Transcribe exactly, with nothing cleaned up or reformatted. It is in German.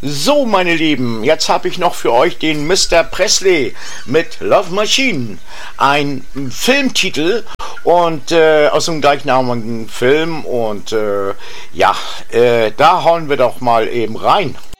So, meine Lieben, jetzt habe ich noch für euch den Mister Presley mit Love Machine, ein Filmtitel und äh, aus dem gleichnamigen Film und äh, ja, äh, da hauen wir doch mal eben rein.